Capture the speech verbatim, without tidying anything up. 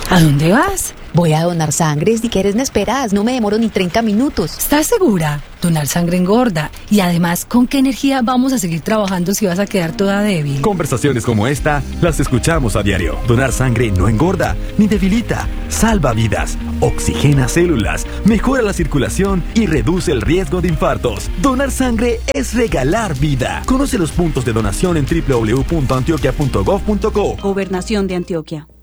¿A dónde vas? Voy a donar sangre, si quieres me esperas, no me demoro ni treinta minutos. ¿Estás segura? Donar sangre engorda. Y además, ¿con qué energía vamos a seguir trabajando si vas a quedar toda débil? Conversaciones como esta las escuchamos a diario. Donar sangre no engorda, ni debilita, salva vidas, oxigena células, mejora la circulación y reduce el riesgo de infartos. Donar sangre es regalar vida. Conoce los puntos de donación en doble u doble u doble u punto antioquia punto gov punto co. Gobernación de Antioquia.